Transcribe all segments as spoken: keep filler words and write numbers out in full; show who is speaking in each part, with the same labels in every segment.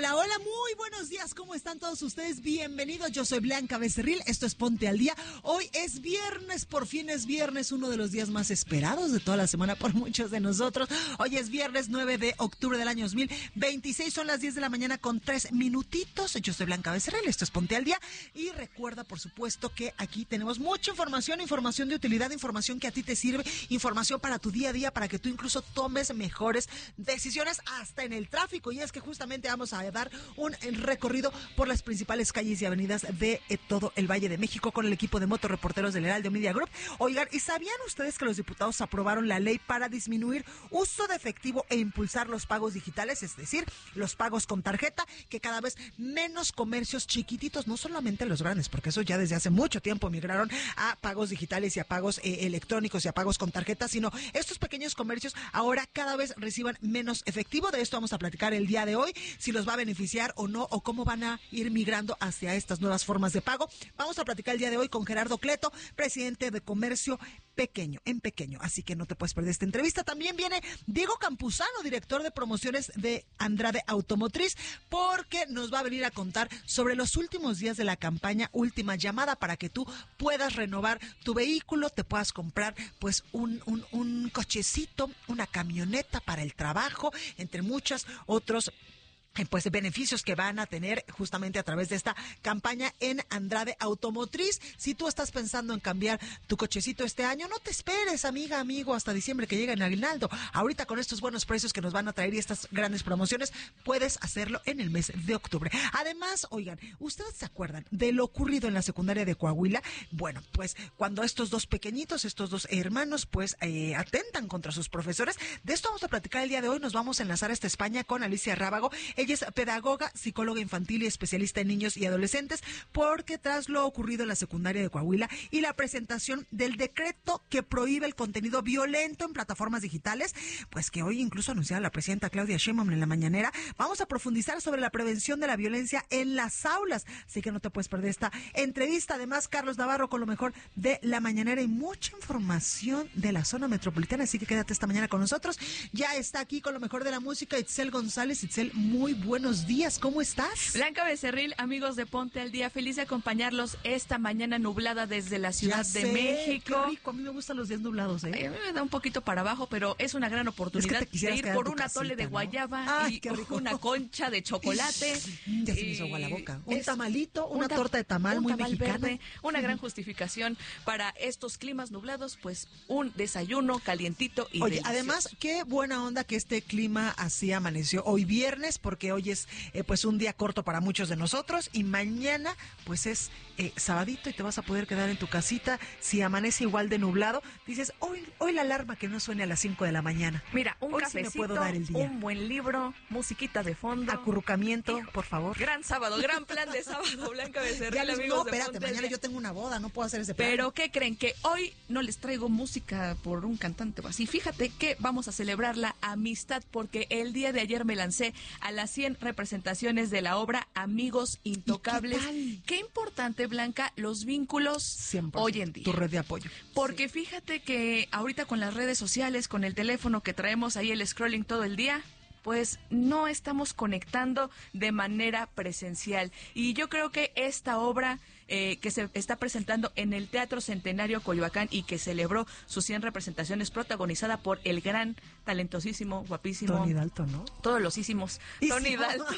Speaker 1: Hola, hola, muy buenos días, ¿cómo están todos ustedes? Bienvenidos, yo soy Blanca Becerril, esto es Ponte al Día. Hoy es viernes, por fin es viernes, uno de los días más esperados de toda la semana por muchos de nosotros. Hoy es viernes nueve de octubre del año dos mil veintiséis, son las diez de la mañana con tres minutitos. Yo soy Blanca Becerril, esto es Ponte al Día. Y recuerda, por supuesto, que aquí tenemos mucha información, información de utilidad, información que a ti te sirve, información para tu día a día, para que tú incluso tomes mejores decisiones hasta en el tráfico. Y es que justamente vamos a dar un recorrido por las principales calles y avenidas de eh, todo el Valle de México con el equipo de motorreporteros del Heraldo Media Group. Oigan, ¿y sabían ustedes que los diputados aprobaron la ley para disminuir uso de efectivo e impulsar los pagos digitales? Es decir, los pagos con tarjeta, que cada vez menos comercios chiquititos, no solamente los grandes, porque eso ya desde hace mucho tiempo migraron a pagos digitales y a pagos eh, electrónicos y a pagos con tarjeta, sino estos pequeños comercios ahora cada vez reciban menos efectivo. De esto vamos a platicar el día de hoy, si los va a beneficiar o no, o cómo van a ir migrando hacia estas nuevas formas de pago. Vamos a platicar el día de hoy con Gerardo Cleto, presidente de Comercio Pequeño, en Pequeño, así que no te puedes perder esta entrevista. También viene Diego Campuzano, director de promociones de Andrade Automotriz, porque nos va a venir a contar sobre los últimos días de la campaña Última Llamada, para que tú puedas renovar tu vehículo, te puedas comprar pues un, un, un cochecito, una camioneta para el trabajo, entre muchos otros pues beneficios que van a tener justamente a través de esta campaña en Andrade Automotriz. Si tú estás pensando en cambiar tu cochecito este año, no te esperes, amiga, amigo, hasta diciembre que llega el aguinaldo. Ahorita con estos buenos precios que nos van a traer y estas grandes promociones, puedes hacerlo en el mes de octubre. Además, oigan, ¿ustedes se acuerdan de lo ocurrido en la secundaria de Coahuila? Bueno, pues cuando estos dos pequeñitos, estos dos hermanos, pues eh, atentan contra sus profesores. De esto vamos a platicar el día de hoy. Nos vamos a enlazar hasta España con Alicia Rábago. Ella es pedagoga, psicóloga infantil y especialista en niños y adolescentes, porque tras lo ocurrido en la secundaria de Coahuila y la presentación del decreto que prohíbe el contenido violento en plataformas digitales, pues que hoy incluso anunciaba la presidenta Claudia Sheinbaum en la mañanera, vamos a profundizar sobre la prevención de la violencia en las aulas, así que no te puedes perder esta entrevista. Además, Carlos Navarro con lo mejor de la mañanera y mucha información de la zona metropolitana, así que quédate esta mañana con nosotros. Ya está aquí con lo mejor de la música Itzel González. Itzel, muy buenos días, ¿cómo estás?
Speaker 2: Blanca Becerril, amigos de Ponte al Día, feliz de acompañarlos esta mañana nublada desde la Ciudad
Speaker 1: ya
Speaker 2: de
Speaker 1: sé,
Speaker 2: México.
Speaker 1: Qué rico, a mí me gustan los días nublados, ¿eh?
Speaker 2: Ay, a mí me da un poquito para abajo, pero es una gran oportunidad
Speaker 1: es que
Speaker 2: de ir por un atole
Speaker 1: casita,
Speaker 2: de guayaba,
Speaker 1: ¿no? Ay,
Speaker 2: y
Speaker 1: qué rico.
Speaker 2: una concha de chocolate.
Speaker 1: Ya se me hizo agua la boca. Un
Speaker 2: Es
Speaker 1: tamalito, una
Speaker 2: un ta-
Speaker 1: torta de tamal
Speaker 2: un
Speaker 1: muy
Speaker 2: tamal
Speaker 1: mexicana.
Speaker 2: Verde, una gran justificación para estos climas nublados, pues un desayuno calientito y
Speaker 1: Oye,
Speaker 2: delicioso.
Speaker 1: además, qué buena onda que este clima así amaneció hoy viernes, porque hoy es eh, pues un día corto para muchos de nosotros y mañana pues es eh, sabadito y te vas a poder quedar en tu casita. Si amanece igual de nublado, dices, hoy hoy la alarma que no suene a las cinco de la mañana.
Speaker 2: Mira, un
Speaker 1: hoy
Speaker 2: cafecito,
Speaker 1: sí me puedo dar el día.
Speaker 2: un buen libro, musiquita de fondo.
Speaker 1: Acurrucamiento,
Speaker 2: Hijo,
Speaker 1: por favor.
Speaker 2: Gran sábado, gran plan de sábado, Blanca Becerril,
Speaker 1: Ya les,
Speaker 2: amigos
Speaker 1: no,
Speaker 2: de
Speaker 1: espérate,
Speaker 2: Ponte al
Speaker 1: mañana
Speaker 2: Día.
Speaker 1: yo tengo una boda, no puedo hacer ese plan.
Speaker 2: Pero ¿qué creen? Que hoy no les traigo música por un cantante o así. Fíjate que vamos a celebrar la amistad, porque el día de ayer me lancé a las cien representaciones de la obra Amigos Intocables.
Speaker 1: ¿Qué,
Speaker 2: qué importante, Blanca, los vínculos
Speaker 1: Siempre.
Speaker 2: hoy en día.
Speaker 1: Tu red de apoyo.
Speaker 2: Porque sí. Fíjate que ahorita con las redes sociales, con el teléfono que traemos ahí, el scrolling todo el día, pues no estamos conectando de manera presencial. Y yo creo que esta obra eh, que se está presentando en el Teatro Centenario Coyoacán y que celebró sus cien representaciones, protagonizada por el gran, talentosísimo, guapísimo
Speaker 1: Tony Dalton, ¿no?
Speaker 2: Todos los hicimos. Tony Dalton.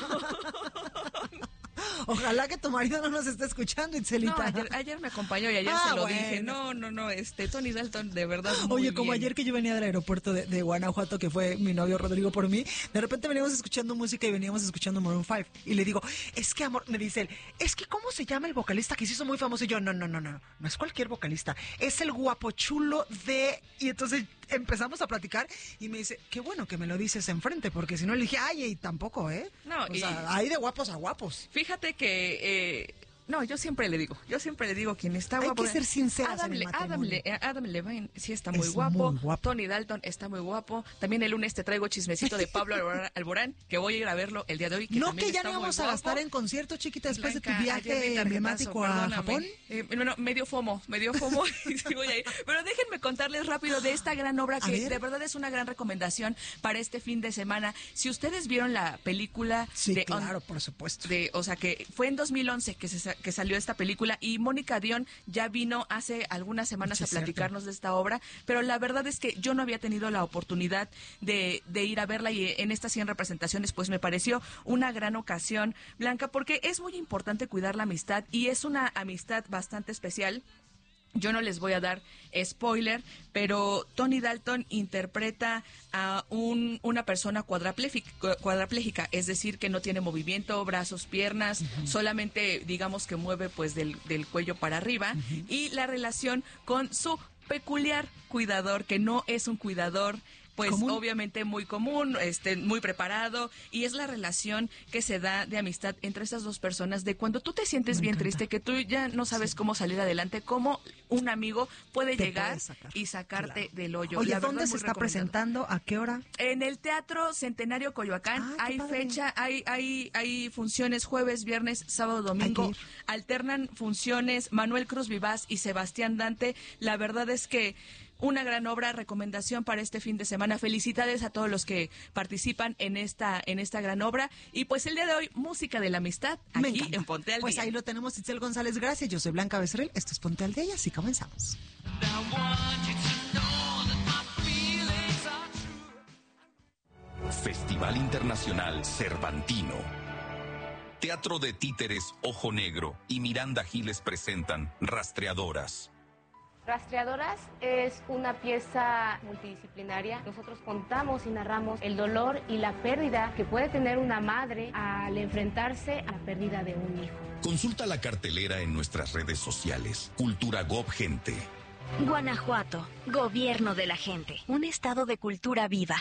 Speaker 1: Ojalá que tu marido no nos esté escuchando, Itzelita.
Speaker 2: No, ayer, ayer me acompañó y ayer
Speaker 1: ah,
Speaker 2: se lo
Speaker 1: bueno.
Speaker 2: dije. No, no, no, este, Tony Dalton, de verdad, muy
Speaker 1: Oye, como
Speaker 2: bien.
Speaker 1: ayer que yo venía del aeropuerto de, de Guanajuato, que fue mi novio Rodrigo por mí, de repente veníamos escuchando música y veníamos escuchando Maroon cinco. Y le digo, es que, amor, me dice él, es que, ¿cómo se llama el vocalista que se hizo muy famoso? Y yo, no, no, no, no, no es cualquier vocalista, es el guapochulo de... Y entonces empezamos a platicar y me dice, qué bueno que me lo dices enfrente, porque si no le dije, ay, y tampoco, ¿eh?
Speaker 2: No,
Speaker 1: o
Speaker 2: y...
Speaker 1: sea, hay de guapos a guapos.
Speaker 2: Fíjate que... Eh... No, yo siempre le digo, yo siempre le digo quien está
Speaker 1: Hay
Speaker 2: guapo.
Speaker 1: que ser sinceras
Speaker 2: Adam,
Speaker 1: en el
Speaker 2: Le- Adam,
Speaker 1: matrimonio.
Speaker 2: Le- Adam Levine sí está muy
Speaker 1: Es
Speaker 2: guapo.
Speaker 1: muy guapo.
Speaker 2: Tony Dalton está muy guapo. También el lunes te traigo chismecito de Pablo Alborán, Alborán, que voy a ir a verlo el día de hoy. Que
Speaker 1: No,
Speaker 2: también
Speaker 1: que ya
Speaker 2: está
Speaker 1: no
Speaker 2: muy
Speaker 1: íbamos a
Speaker 2: guapo.
Speaker 1: gastar en conciertos, chiquita, después de tu
Speaker 2: Blanca, ayer mi
Speaker 1: viaje
Speaker 2: tarjetazo,
Speaker 1: emblemático a
Speaker 2: perdóname.
Speaker 1: Japón.
Speaker 2: Eh, bueno, me dio fomo, me dio fomo y sí voy a ir. Pero déjenme contarles rápido de esta gran obra
Speaker 1: A
Speaker 2: que
Speaker 1: ver.
Speaker 2: de verdad es una gran recomendación para este fin de semana. Si ustedes vieron la película
Speaker 1: Sí,
Speaker 2: de
Speaker 1: claro, por supuesto.
Speaker 2: de, o sea, que fue en dos mil once que, se, sa- que salió esta película y Mónica Dion ya vino hace algunas semanas
Speaker 1: Sí,
Speaker 2: a
Speaker 1: es cierto.
Speaker 2: platicarnos de esta obra, pero la verdad es que yo no había tenido la oportunidad de, de ir a verla y en estas cien representaciones pues me pareció una gran ocasión, Blanca, porque es muy importante cuidar la amistad y es una amistad bastante especial. Yo no les voy a dar spoiler, pero Tony Dalton interpreta a un, una persona cuadrapléfica, cuadraplégica, es decir, que no tiene movimiento, brazos, piernas, uh-huh. solamente digamos que mueve pues del, del cuello para arriba, uh-huh. y la relación con su peculiar cuidador, que no es un cuidador pues ¿común? Obviamente muy común, este, muy preparado, y es la relación que se da de amistad entre estas dos personas, de cuando tú te sientes Me bien encanta. Triste, que tú ya no sabes sí. cómo salir adelante, cómo un amigo puede te llegar sacar. Y sacarte claro. del hoyo.
Speaker 1: Oye, la ¿dónde verdad, se está presentando? ¿A qué hora?
Speaker 2: En el Teatro Centenario Coyoacán. Ah, hay fecha, hay, hay, hay funciones jueves, viernes, sábado, domingo. Alternan funciones Manuel Cruz Vivaz y Sebastián Dante. La verdad es que una gran obra, recomendación para este fin de semana. Felicidades a todos los que participan en esta en esta gran obra. Y pues el día de hoy, música de la amistad, aquí en Ponte al Día.
Speaker 1: Pues ahí lo tenemos, Itzel González, gracias. Yo soy Blanca Becerril, esto es Ponte al Día y así comenzamos.
Speaker 3: Festival Internacional Cervantino. Teatro de Títeres Ojo Negro y Miranda Giles presentan Rastreadoras.
Speaker 4: Rastreadoras es una pieza multidisciplinaria. Nosotros contamos y narramos el dolor y la pérdida que puede tener una madre al enfrentarse a la pérdida de un hijo.
Speaker 3: Consulta la cartelera en nuestras redes sociales. Cultura Gob Gente.
Speaker 5: Guanajuato, gobierno de la gente. Un estado de cultura viva.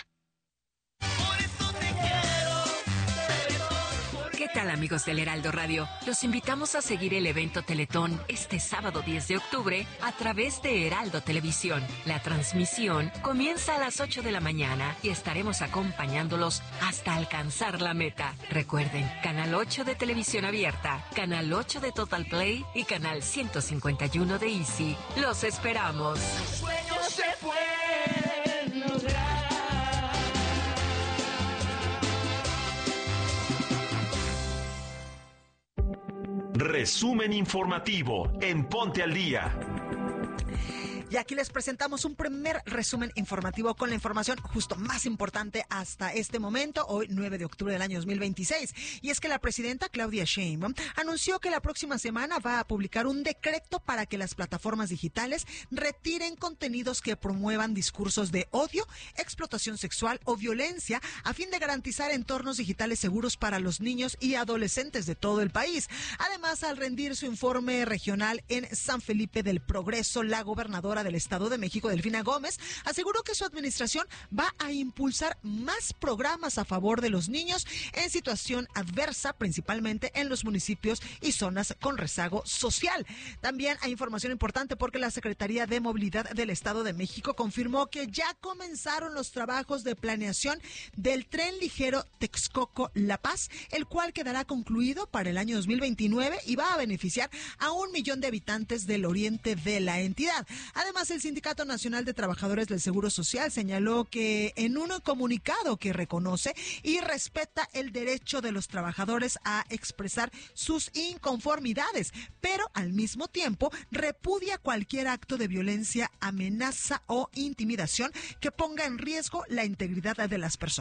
Speaker 6: ¿Qué tal, amigos del Heraldo Radio? Los invitamos a seguir el evento Teletón este sábado diez de octubre a través de Heraldo Televisión. La transmisión comienza a las ocho de la mañana y estaremos acompañándolos hasta alcanzar la meta. Recuerden, Canal ocho de Televisión Abierta, Canal ocho de Total Play y Canal ciento cincuenta y uno de Easy. ¡Los esperamos!
Speaker 7: Los sueños se pueden lograr.
Speaker 8: Resumen informativo en Ponte al Día.
Speaker 1: Y aquí les presentamos un primer resumen informativo con la información justo más importante hasta este momento, hoy nueve de octubre del año dos mil veintiséis. Y es que la presidenta Claudia Sheinbaum anunció que la próxima semana va a publicar un decreto para que las plataformas digitales retiren contenidos que promuevan discursos de odio, explotación sexual o violencia a fin de garantizar entornos digitales seguros para los niños y adolescentes de todo el país. Además, al rendir su informe regional en San Felipe del Progreso, la gobernadora del Estado de México, Delfina Gómez, aseguró que su administración va a impulsar más programas a favor de los niños en situación adversa, principalmente en los municipios y zonas con rezago social. También hay información importante porque la Secretaría de Movilidad del Estado de México confirmó que ya comenzaron los trabajos de planeación del tren ligero Texcoco-La Paz, el cual quedará concluido para el año dos mil veintinueve y va a beneficiar a un millón de habitantes del oriente de la entidad. Además, el Sindicato Nacional de Trabajadores del Seguro Social señaló que en un comunicado que reconoce y respeta el derecho de los trabajadores a expresar sus inconformidades, pero al mismo tiempo repudia cualquier acto de violencia, amenaza o intimidación que ponga en riesgo la integridad de las personas.